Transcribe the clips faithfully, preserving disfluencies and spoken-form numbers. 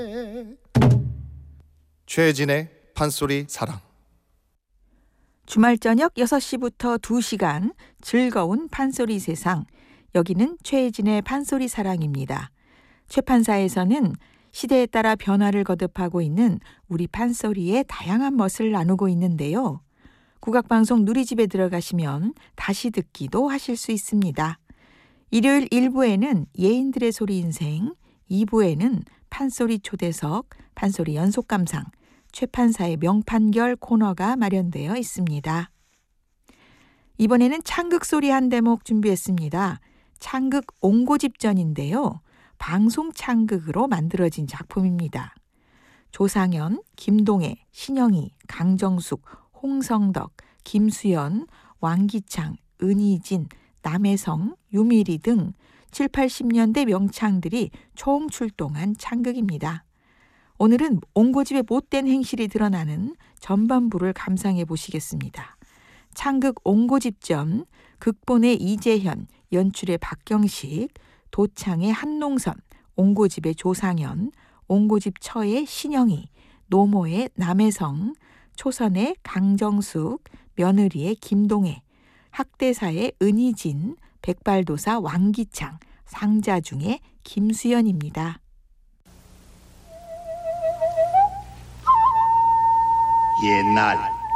최혜진의 판소리 사랑. 주말 저녁 여섯 시부터 두 시간 즐거운 판소리 세상. 여기는 최혜진의 판소리 사랑입니다. 최판사에서는 시대에 따라 변화를 거듭하고 있는 우리 판소리의 다양한 멋을 나누고 있는데요. 국악방송 누리집에 들어가시면 다시 듣기도 하실 수 있습니다. 일요일 일 부에는 예인들의 소리 인생, 이 부에는 판소리 초대석, 판소리 연속감상, 최판사의 명판결 코너가 마련되어 있습니다. 이번에는 창극소리 한 대목 준비했습니다. 창극 옹고집전인데요. 방송 창극으로 만들어진 작품입니다. 조상현, 김동애, 신영희, 강정숙, 홍성덕, 김수연, 왕기창, 은희진, 남혜성, 유미리 등 칠, 팔십 년대 명창들이 총 출동한 창극입니다. 오늘은 옹고집의 못된 행실이 드러나는 전반부를 감상해 보시겠습니다. 창극 옹고집전, 극본의 이재현, 연출의 박경식, 도창의 한농선, 옹고집의 조상현, 옹고집 처의 신영희, 노모의 남혜성, 초선의 강정숙, 며느리의 김동애, 학대사의 은희진, 백발도사 왕기창, 상자중의 김수연입니다. 옛날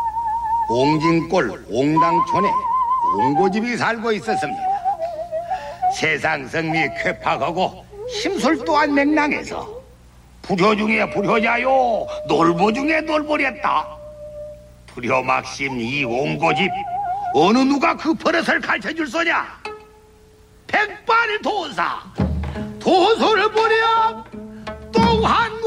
옹진골 옹당촌에 옹고집이 살고 있었습니다. 세상 성미 쾌팍하고 심술 또한 맹랑해서 불효 중에 불효자요, 놀보 중에 놀보랬다. 불효 막심 이 옹고집, 어느 누가 그 버릇을 가르쳐줄 소냐? 백발 도사, 도소를 보려 또한